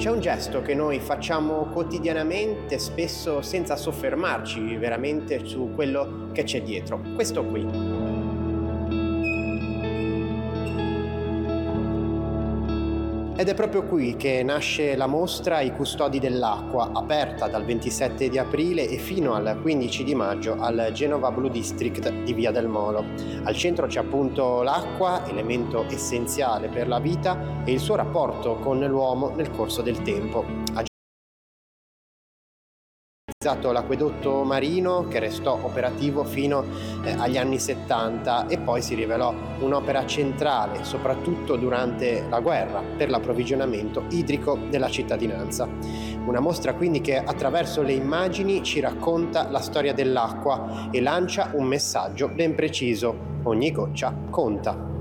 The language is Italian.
C'è un gesto che noi facciamo quotidianamente, spesso senza soffermarci veramente su quello che c'è dietro. Questo qui. Ed è proprio qui che nasce la mostra I Custodi dell'Acqua, aperta dal 27 di aprile e fino al 15 di maggio al Genova Blue District di Via del Molo. Al centro c'è appunto l'acqua, elemento essenziale per la vita, e il suo rapporto con l'uomo nel corso del tempo. L'acquedotto marino che restò operativo fino agli anni 70 e poi si rivelò un'opera centrale soprattutto durante la guerra per l'approvvigionamento idrico della cittadinanza. Una mostra quindi che attraverso le immagini ci racconta la storia dell'acqua e lancia un messaggio ben preciso: ogni goccia conta.